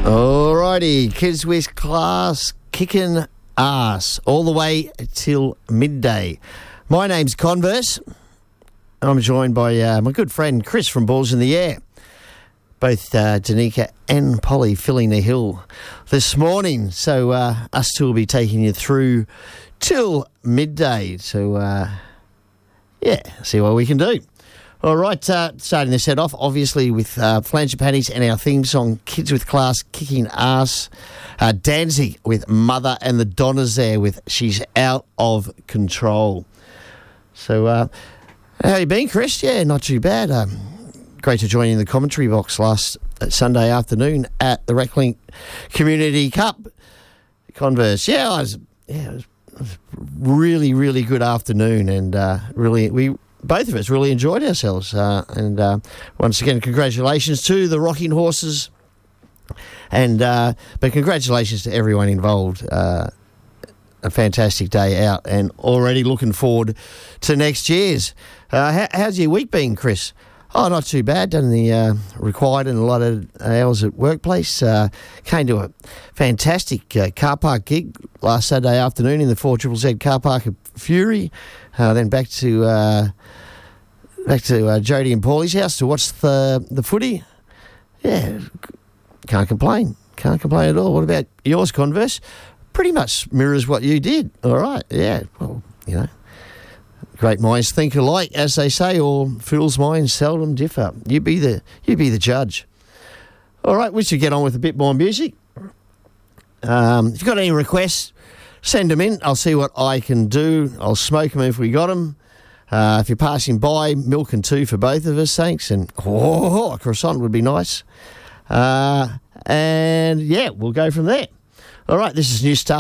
Alrighty, Kids with Class kicking ass all the way till midday. My name's Converse, and I'm joined by my good friend Chris from Balls in the Air. Both Danica and Polly filling the hill this morning. So us two will be taking you through till midday. So, see what we can do. All right, starting this set off, obviously, with Flanger Panties and our theme song, Kids with Class Kicking Ass. Danzig with Mother, and the Donnas there with She's Out of Control. So, how you been, Chris? Yeah, not too bad. Great to join you in the commentary box last Sunday afternoon at the Reclink Community Cup. Converse. It was really, really good afternoon, and both of us really enjoyed ourselves. Once again, congratulations to the Rocking Horses, but congratulations to everyone involved. A fantastic day out, and already looking forward to next year's. How's your week been, Chris? Oh, not too bad. Done the required and a lot of hours at workplace. Came to a fantastic car park gig last Saturday afternoon in the 4ZZZ car park at Fury. Then back to Jody and Paulie's house to watch the footy. Yeah, can't complain. Can't complain at all. What about yours, Converse? Pretty much mirrors what you did. All right. Yeah. Well, great minds think alike, as they say, or fools' minds seldom differ. You be the judge. All right, we should get on with a bit more music. If you've got any requests, send them in. I'll see what I can do. I'll smoke them if we got them. If you're passing by, milk and two for both of us, thanks. And a croissant would be nice. We'll go from there. All right, this is new stuff.